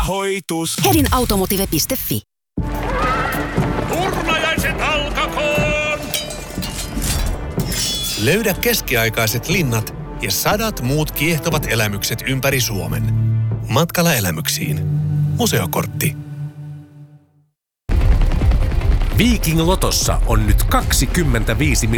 Hoitus. Hedinautomotive.fi. Turnajaiset alkakoon! Löydä keskiaikaiset linnat ja 100 muut kiehtovat elämykset ympäri Suomen. Matkalla elämyksiin. Museokortti. Viking Lotossa on nyt 25 miljoonaa